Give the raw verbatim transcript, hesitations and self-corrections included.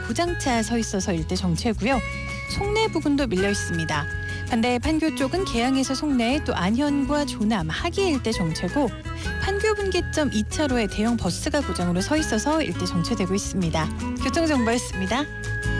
고장차 서 있어서 일대 정체고요. 송내 부근도 밀려 있습니다. 반대 판교 쪽은 계양에서 송내, 또 안현과 조남, 하기 일대 정체고 판교 분기점 이 차로에 대형 버스가 고장으로 서 있어서 일대 정체되고 있습니다. 교통정보였습니다.